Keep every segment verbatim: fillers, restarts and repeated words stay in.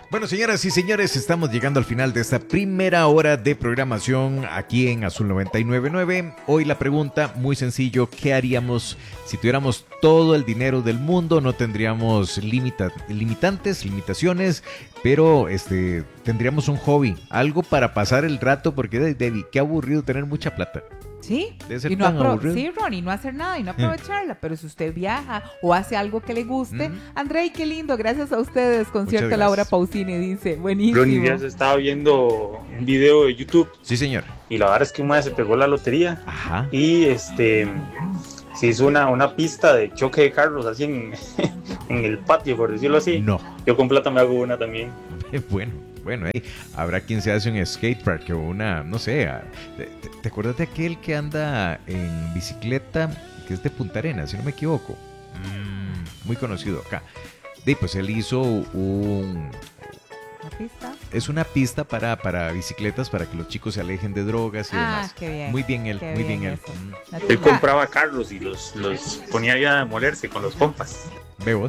Bueno, señoras y señores, estamos llegando al final de esta primera hora de programación aquí en Azul noventa y nueve punto nueve. Hoy la pregunta, muy sencillo, ¿qué haríamos si tuviéramos todo el dinero del mundo? No tendríamos limita- limitantes, limitaciones, pero este, tendríamos un hobby, algo para pasar el rato, porque, Debbie, qué aburrido tener mucha plata. Sí, Debe ser y no tan apro- aburrido. sí, Ron, y no hacer nada y no aprovecharla, pero si usted viaja o hace algo que le guste, Mm. Andrei, qué lindo, gracias a ustedes, concierto Muchas Laura gracias. Pausini, dice, buenísimo. Ronnie Díaz estaba viendo un video de YouTube Sí, señor. y la verdad es que un mae se pegó la lotería Ajá. y este se hizo una, una pista de choque de carros así en, en el patio, por decirlo así. No. Yo con plata me hago una también. Bueno, bueno, ahí habrá quien se hace un skatepark o una, no sé. a- ¿Te, te- te acuerdas de aquel que anda en bicicleta, que es de Punta Arenas, si no me equivoco? Mm, muy conocido acá. De, pues él hizo un... ¿La pista? Es una pista para, para bicicletas para que los chicos se alejen de drogas y Ah, demás. qué bien. Muy bien él, Qué muy bien bien, él. eso. Mm. La Él pista. compraba carros y los, los ponía ahí a molerse con los compas. ¿Ve vos?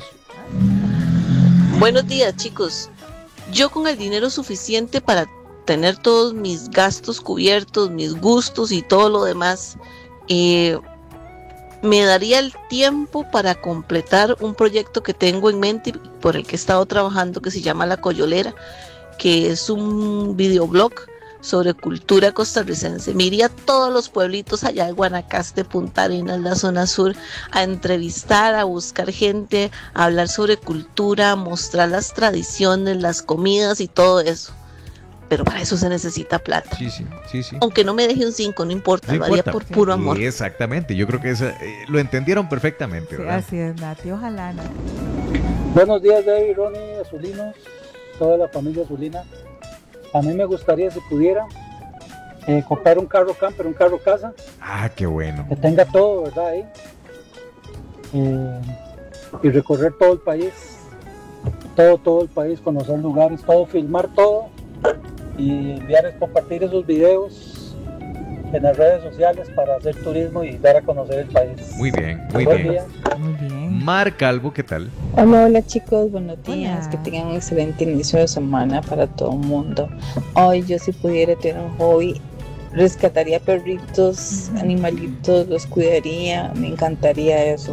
Buenos días, chicos. Yo con el dinero suficiente para tener todos mis gastos cubiertos, mis gustos y todo lo demás, eh, me daría el tiempo para completar un proyecto que tengo en mente y por el que he estado trabajando, que se llama La Coyolera, que es un videoblog sobre cultura costarricense. Me iría a todos los pueblitos allá de Guanacaste, Punta Arenas, la zona sur, a entrevistar, a buscar gente, a hablar sobre cultura, a mostrar las tradiciones, las comidas y todo eso. Pero para eso se necesita plata. Sí, sí, sí, sí. Aunque no me deje un cinco, no importa, No lo haría importa. por puro amor. Exactamente, yo creo que esa, eh, lo entendieron perfectamente, Sí, ¿verdad? así es, Nati, ojalá, Nati. Buenos días, David, Ronnie, Azulinos, toda la familia Azulina. A mí me gustaría, si pudiera, eh, comprar un carro camper, un carro casa, Ah, qué bueno. que tenga todo, ¿verdad? Ahí. Eh, y recorrer todo el país, todo, todo el país, conocer lugares, todo, filmar todo y enviar, compartir esos videos en las redes sociales para hacer turismo y dar a conocer el país. Muy bien, muy Buen bien. día. Muy bien. Mar Calvo, ¿qué tal? Hola, hola chicos, buenos días, Hola. que tengan un excelente inicio de semana para todo el mundo. Hoy yo si pudiera tener un hobby, rescataría perritos, Ujú. animalitos, los cuidaría, me encantaría eso.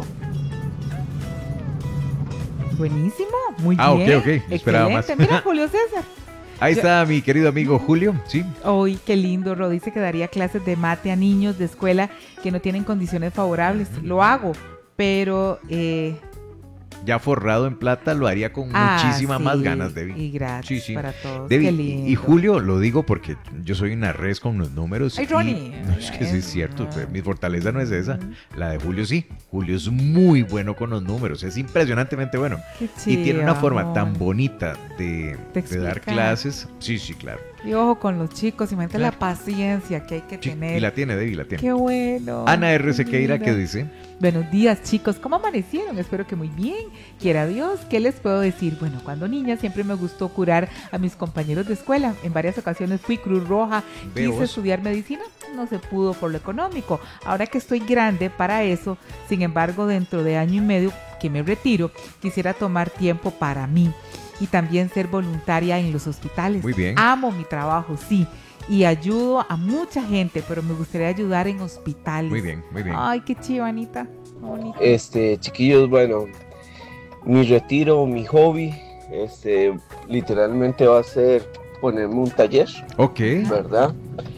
Buenísimo, muy Ah, ok, bien. ok, esperaba más. Excelente. Mira, Julio César. Ahí Yo- está mi querido amigo Julio, ¿sí? Hoy, qué lindo, Ro, dice que daría clases de mate a niños de escuela que no tienen condiciones favorables. Lo hago, pero... Eh, Ya forrado en plata, lo haría con ah, muchísima sí, más ganas, Debbie. Y gratis Sí, sí. para todos. Debbie, Qué y- lindo. y Julio, lo digo porque yo soy una res con los números. Ay, y- Ronnie. No, es que sí es cierto, Ay. mi fortaleza no es esa. La de Julio sí. Julio es muy bueno con los números, es impresionantemente bueno. Qué Y tiene una chido, forma amor. tan bonita de, Te de dar explica. clases. Sí, sí, claro. Y ojo con los chicos, imagínate Claro. la paciencia que hay que Sí, tener. y la tiene, Debbie, la tiene. Qué bueno. Ana R. qué Sequeira, lindo. ¿qué dice? Buenos días, chicos. ¿Cómo amanecieron? Espero que muy bien. Quiera Dios, ¿qué les puedo decir? Bueno, cuando niña siempre me gustó curar a mis compañeros de escuela. En varias ocasiones fui Cruz Roja. Ve Quise vos. estudiar medicina, no se pudo por lo económico. Ahora que estoy grande para eso, sin embargo, dentro de año y medio que me retiro, quisiera tomar tiempo para mí y también ser voluntaria en los hospitales. Muy bien. Amo mi trabajo, sí. Y ayudo a mucha gente, pero me gustaría ayudar en hospitales. Muy bien, muy bien. Ay, qué chiva, Anita. Bonito. Este, chiquillos, bueno, mi retiro, mi hobby, este, literalmente va a ser ponerme un taller, Ok. ¿verdad?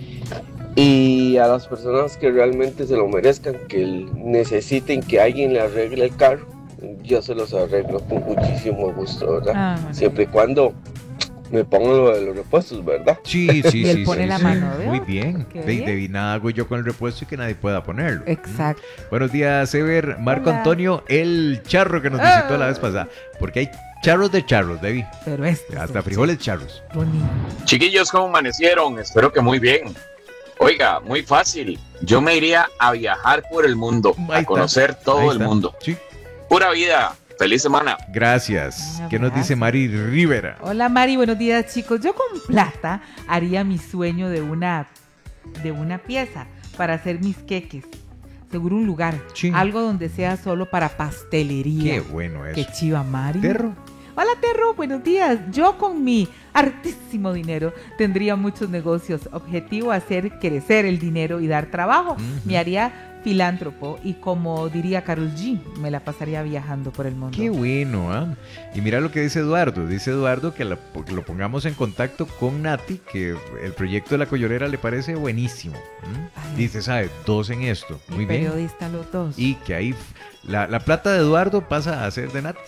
Y a las personas que realmente se lo merezcan, que l- necesiten que alguien le arregle el carro, yo se los arreglo con muchísimo gusto, ¿verdad? Ah, bueno. Siempre y cuando me pongan lo de los repuestos, ¿verdad? Sí, sí, Y él sí. pone sí, la sí. mano, ¿veo? Muy bien. Qué De, bien. de nada hago yo con el repuesto y que nadie pueda ponerlo. Exacto. Mm. Buenos días, Ever. Marco Hola. Antonio, el charro que nos visitó Ah. la vez pasada. Porque hay charros de charros, Debbie. Pero este. es Hasta el frijoles charros. bonito. Chiquillos, ¿cómo amanecieron? Espero que muy bien. Oiga, muy fácil. Yo me iría a viajar por el mundo, Ahí a está. conocer todo Ahí el está. mundo. Sí. Pura vida. Feliz semana. Gracias. Un ¿Qué nos dice abrazo. Mari Rivera? Hola Mari, buenos días chicos. Yo con plata haría mi sueño de una de una pieza para hacer mis queques. Seguro un lugar, Sí. algo donde sea solo para pastelería. Qué bueno Qué eso. chiva, Mari. Perro. Hola Terro, buenos días. Yo con mi hartísimo dinero tendría muchos negocios. Objetivo hacer crecer el dinero y dar trabajo. Uh-huh. Me haría filántropo y, como diría Karol G, me la pasaría viajando por el mundo. Qué bueno, ¿ah? ¿eh? Y mira lo que dice Eduardo. Dice Eduardo que, la, que lo pongamos en contacto con Nati, que el proyecto de la Coyorera le parece buenísimo. ¿Mm? Dice, ¿sabe? Dos en esto. Muy bien. Periodista los dos. Y que ahí la, la plata de Eduardo pasa a ser de Nati.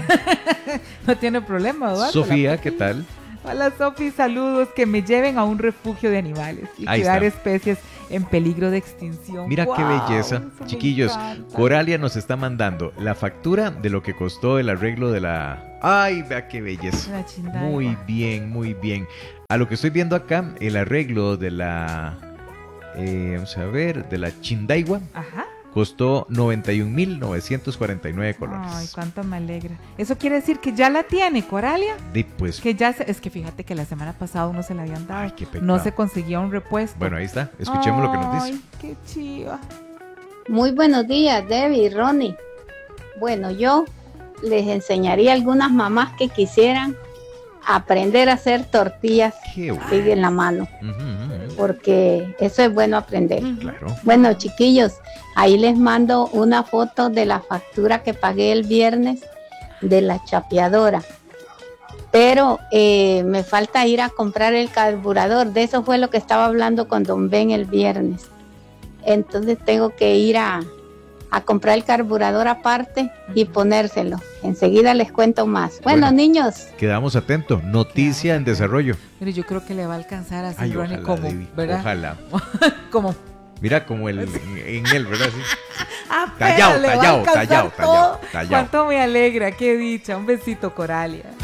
No tiene problema, Eduardo. Sofía, ¿qué tal? Hola Sofi, saludos. Que me lleven a un refugio de animales y ahí cuidar está. especies en peligro de extinción. Mira wow, qué belleza. Chiquillos, Coralia nos está mandando la factura de lo que costó el arreglo de la... ¡Ay, vea qué belleza! Muy bien, muy bien. A lo que estoy viendo acá, el arreglo de la... Eh, vamos a ver, de la Chindaigua. Ajá. Costó noventa y un mil novecientos cuarenta y nueve colones. Ay, cuánto me alegra. ¿Eso quiere decir que ya la tiene, Coralia? De, pues, que ya se, es que fíjate que la semana pasada no se la habían dado. Ay, qué pecado. No se conseguía un repuesto. Bueno, ahí está. Escuchemos ay, lo que nos dice. Ay, qué chiva. Muy buenos días, Debbie y Ronnie. Bueno, yo les enseñaría a algunas mamás que quisieran aprender a hacer tortillas bueno. en la mano, uh-huh, uh-huh. porque eso es bueno aprender. Uh-huh. Claro. Bueno, chiquillos, ahí les mando una foto de la factura que pagué el viernes de la chapeadora, pero eh, me falta ir a comprar el carburador. De eso fue lo que estaba hablando con don Ben el viernes. Entonces tengo que ir a a comprar el carburador aparte y ponérselo. Enseguida les cuento más. Bueno, bueno niños. Quedamos atentos. Noticia en desarrollo. Pero yo creo que le va a alcanzar así, Ay, Ronnie, ojalá, como, David, ¿verdad? Ojalá. como. Mira, como el en, en él, ¿verdad? Sí. Ah, tallado, tallado, tallado, tallado, tallado. Cuánto me alegra, qué dicha. Un besito, Coralia.